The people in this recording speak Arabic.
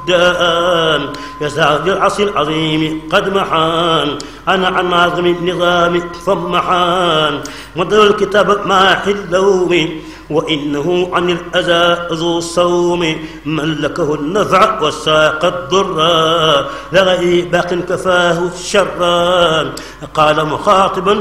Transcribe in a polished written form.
الدان يسعد العصر العظيم قد محان أنا عن ناظم النظام ثم حان مدر الكتاب ماح اللوم وإنه عن الأذى ذو الصوم ملكه النفع وساق الضر لغير باق كفاه الشر قال مخاطبا